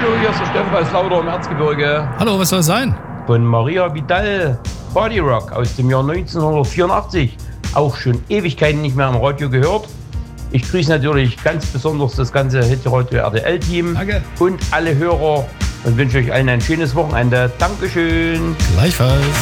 Hallo, hier ist der Steffen aus Lauter im Erzgebirge. Hallo, was soll es sein? Von Maria Vidal, Body Rock aus dem Jahr 1984. Auch schon Ewigkeiten nicht mehr am Radio gehört. Ich grüße natürlich ganz besonders das ganze Hitradio RTL-Team. Danke. Und alle Hörer und wünsche euch allen ein schönes Wochenende. Dankeschön. Gleichfalls.